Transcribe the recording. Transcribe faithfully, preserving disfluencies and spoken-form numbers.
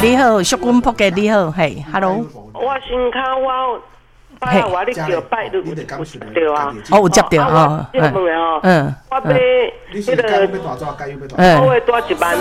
你好，淑君仆嘅你好，嘿 ，hello。 我心卡我。拜啊！我你叫拜你有接到啊？ 哦，有接到哦。 嗯，嗯，我买迄个， 嗯， 我会多一万。